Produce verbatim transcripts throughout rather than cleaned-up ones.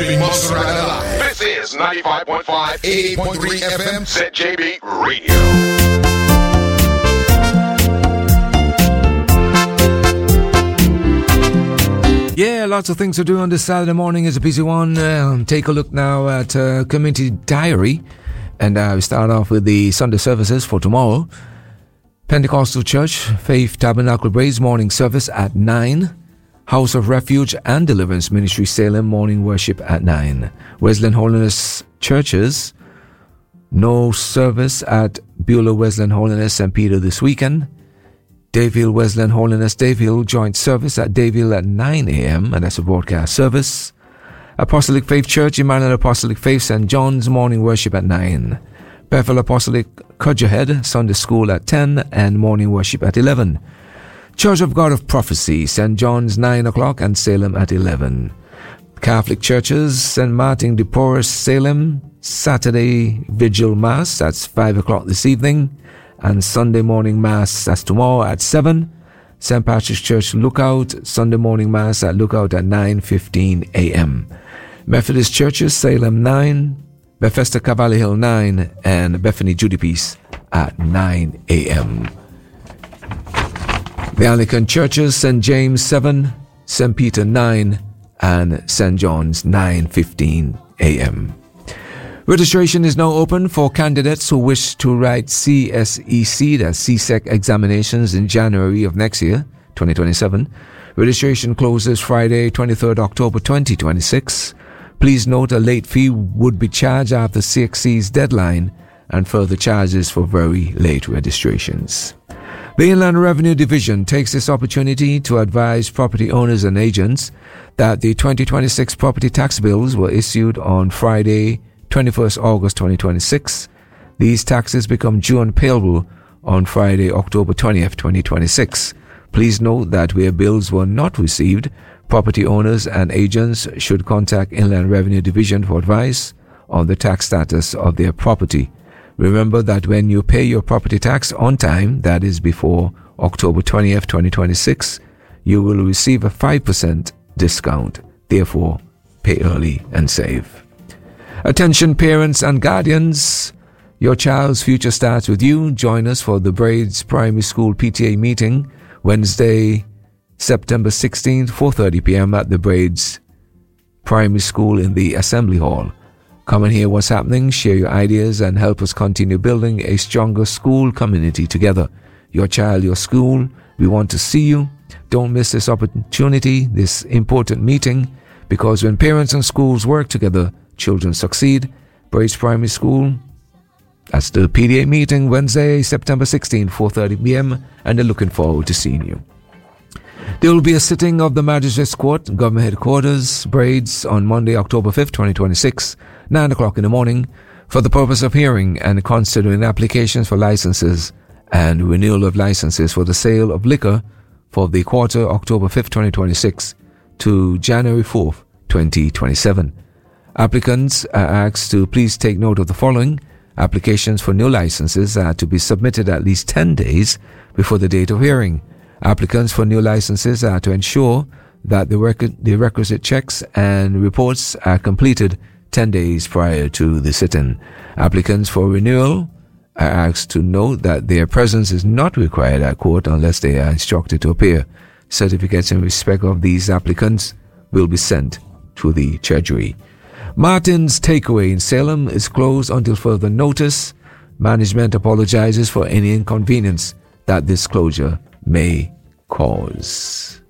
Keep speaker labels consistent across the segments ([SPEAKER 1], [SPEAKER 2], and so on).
[SPEAKER 1] Keeping Monster alive.
[SPEAKER 2] This is ninety-five point five,
[SPEAKER 1] eighty-eight point three F M,
[SPEAKER 2] Z J B Radio.
[SPEAKER 3] Yeah, lots of things to do on this Saturday morning. Is a busy one. Uh, take a look now at uh, Community Diary. And uh, we start off with the Sunday services for tomorrow. Pentecostal Church, Faith Tabernacle Praise morning service at nine. House of Refuge and Deliverance Ministry Salem morning worship at nine. Wesleyan Holiness Churches, no service at Beulah Wesleyan Holiness Saint Peter this weekend. Dayville Wesleyan Holiness Dayville joint service at Dayville at nine a.m. and that's a broadcast service. Apostolic Faith Church, Emmanuel Apostolic Faith Saint John's morning worship at nine. Bethel Apostolic Cudgerhead Sunday School at ten and morning worship at eleven. Church of God of Prophecy, Saint John's nine o'clock and Salem at eleven. Catholic Churches, Saint Martin de Porres Salem, Saturday Vigil Mass, that's five o'clock this evening. And Sunday morning Mass, that's tomorrow at seven. Saint Patrick's Church Lookout, Sunday morning Mass at Lookout at nine fifteen a.m. Methodist Churches, Salem nine, Bethesda Cavalry Hill nine, and Bethany Judy Peace at nine a.m. The Anglican Churches, Saint James seven, Saint Peter nine, and Saint John's nine fifteen a.m. Registration is now open for candidates who wish to write C S E C, that's C S E C examinations in January of next year, twenty twenty-seven. Registration closes Friday, twenty-third October twenty twenty-six. Please note a late fee would be charged after C S E C's deadline and further charges for very late registrations. The Inland Revenue Division takes this opportunity to advise property owners and agents that the twenty twenty-six property tax bills were issued on Friday, twenty-first August twenty twenty-six. These taxes become due and payable on Friday, October twentieth, twenty twenty-six. Please note that where bills were not received, property owners and agents should contact Inland Revenue Division for advice on the tax status of their property. Remember that when you pay your property tax on time, that is before October twentieth, twenty twenty-six, you will receive a five percent discount. Therefore, pay early and save. Attention parents and guardians, your child's future starts with you. Join us for the Braids Primary School P T A meeting Wednesday, September sixteenth, four thirty p.m. at the Braids Primary School in the Assembly Hall. Come and hear what's happening, share your ideas, and help us continue building a stronger school community together. Your child, your school, we want to see you. Don't miss this opportunity, this important meeting, because when parents and schools work together, children succeed. Braids Primary School, that's the P D A meeting Wednesday, September sixteenth, four thirty p.m. and they're looking forward to seeing you. There will be a sitting of the Magistrates Court, Government Headquarters, Braids, on Monday, October fifth, twenty twenty-six, nine o'clock in the morning, for the purpose of hearing and considering applications for licenses and renewal of licenses for the sale of liquor for the quarter October fifth, twenty twenty-six to January fourth, twenty twenty-seven. Applicants are asked to please take note of the following. Applications for new licenses are to be submitted at least ten days before the date of hearing. Applicants for new licenses are to ensure that the, record, the requisite checks and reports are completed ten days prior to the sit-in. Applicants for renewal are asked to note that their presence is not required at court unless they are instructed to appear. Certificates in respect of these applicants will be sent to the Treasury. Martin's Takeaway in Salem is closed until further notice. Management apologizes for any inconvenience that this closure may cause.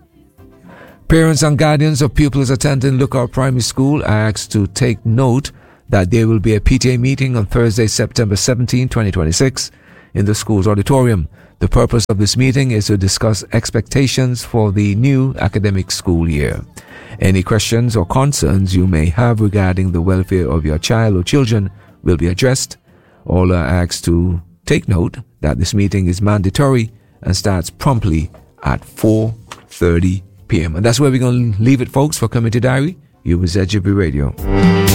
[SPEAKER 3] Parents and guardians of pupils attending Lookout Primary School are asked to take note that there will be a P T A meeting on Thursday, September seventeenth, twenty twenty-six in the school's auditorium. The purpose of this meeting is to discuss expectations for the new academic school year. Any questions or concerns you may have regarding the welfare of your child or children will be addressed. All are asked to take note that this meeting is mandatory and starts promptly at four thirty p.m. And that's where we're going to leave it, folks, for Community Diary. You with Z J B Radio.